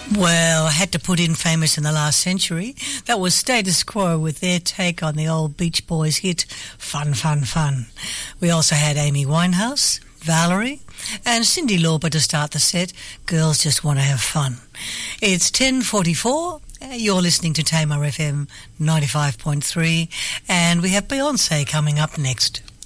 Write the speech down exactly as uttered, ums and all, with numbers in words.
Well, I had to put in Famous in the Last Century. That was Status Quo with their take on the old Beach Boys hit Fun, Fun, Fun. We also had Amy Winehouse, Valerie, and Cyndi Lauper to start the set, Girls Just Want to Have Fun. It's ten forty-four. You're listening to Tamar F M ninety-five point three, and we have Beyonce coming up next.